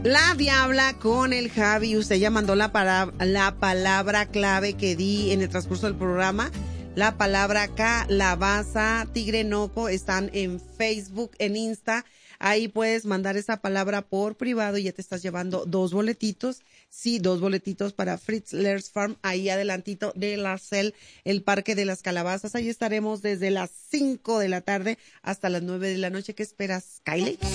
La Diabla con el Javi. Usted ya mandó la palabra clave que di en el transcurso del programa. La palabra calabaza, tigre noco, están en Facebook, en Insta. Ahí puedes mandar esa palabra por privado y ya te estás llevando 2 boletitos. Sí, 2 boletitos para Fritzler's Farm, ahí adelantito de la CEL, el Parque de las Calabazas. Ahí estaremos desde las 5 de la tarde hasta las 9 de la noche. ¿Qué esperas, Kylie?